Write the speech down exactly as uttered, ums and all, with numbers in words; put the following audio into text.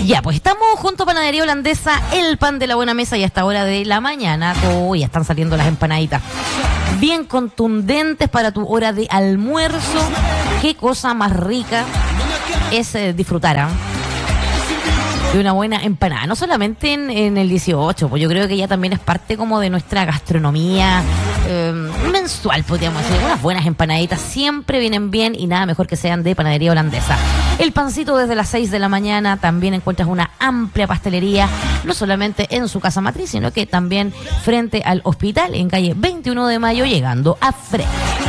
Ya, pues estamos junto a Panadería Holandesa, el pan de la buena mesa, y a esta hora de la mañana, oh, ya están saliendo las empanaditas. Bien contundentes para tu hora de almuerzo. Qué cosa más rica es eh, disfrutar, ¿eh? de una buena empanada, no solamente en, en el dieciocho, pues yo creo que ya también es parte como de nuestra gastronomía eh, mensual, podríamos decir. Unas buenas empanaditas siempre vienen bien y nada mejor que sean de Panadería Holandesa. El pancito desde las seis de la mañana, también encuentras una amplia pastelería, no solamente en su casa matriz, sino que también frente al hospital en calle veintiuno de mayo, llegando a Fred.